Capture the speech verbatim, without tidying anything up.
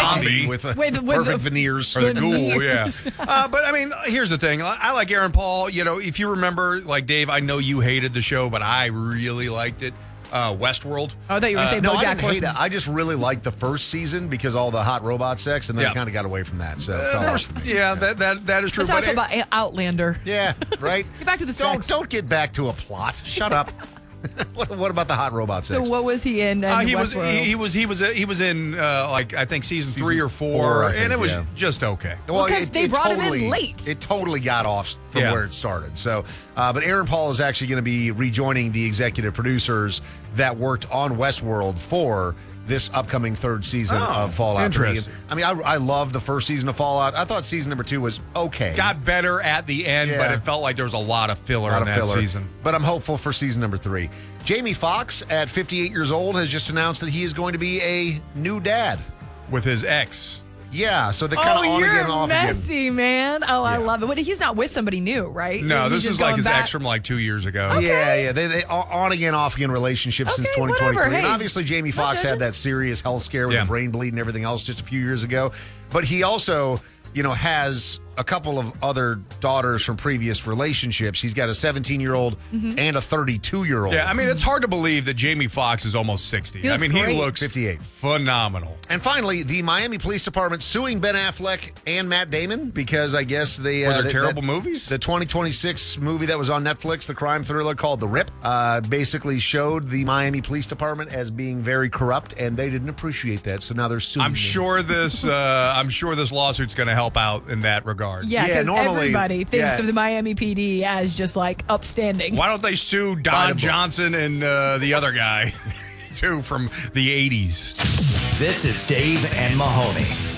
zombie with, a With- with perfect the- veneers. or the ghoul, Veneers. yeah. Uh, but I mean, here's the thing. I I like Aaron Paul. You know, if you remember, like Dave, I know you hated the show, but I really liked it. Uh, Westworld. Oh, I thought you were going to say No, I BoJack didn't hate Horseman. it. I just really liked the first season because all the hot robot sex, and then Yeah. I kind of got away from that. So, it Uh, felt there off was- for me. yeah, that that that is true. Let's talk but about Outlander. Yeah, right? Get back to the don't, sex. Don't get back to a plot. Shut up. what, what about the hot robot So sex? what was he in? Uh, in he was Westworld? he, he was he was he was in uh, like I think season, Season three or four, four, I and think, it was yeah. just okay. Well, 'cause they brought him in totally, late. It totally got off from Yeah. where it started. So, uh, but Aaron Paul is actually going to be rejoining the executive producers that worked on Westworld for this upcoming third season Oh, of Fallout three. interesting. I mean, I, I love the first season of Fallout. I thought season number two was okay. Got better at the end, Yeah. but it felt like there was a lot of filler A lot in of that filler. season. But I'm hopeful for season number three. Jamie Foxx, at fifty-eight years old, has just announced that he is going to be a new dad. With his ex. Yeah, so they kind Oh, of on you're again, off again. messy, man. Oh, I Yeah. love it. But he's not with somebody new, right? No, He's this just is like going his back. ex from like two years ago. Yeah, yeah. They they on again, off again relationship since Okay, twenty twenty-three. whatever. And Hey, obviously, Jamie not Foxx judging. had that serious health scare with Yeah. the brain bleed and everything else just a few years ago. But he also, you know, has a couple of other daughters from previous relationships. He's got a seventeen-year-old Mm-hmm. and a thirty-two-year-old. Yeah, I mean, it's hard to believe that Jamie Foxx is almost sixty. He I looks mean, great. he looks fifty-eight. phenomenal. And finally, the Miami Police Department suing Ben Affleck and Matt Damon because I guess they Were uh, there that- terrible that- movies? The twenty twenty-six movie that was on Netflix, the crime thriller called The Rip, uh, basically showed the Miami Police Department as being very corrupt, and they didn't appreciate that. So now they're suing. I'm them. sure this. Uh, I'm sure this lawsuit's going to help out in that regard. Yeah, Yeah, because normally- everybody thinks yeah. of the Miami P D as just like upstanding. Why don't they sue Buy the Don book. Johnson and uh, the other guy, too, from the eighties? This is Dave and Mahoney.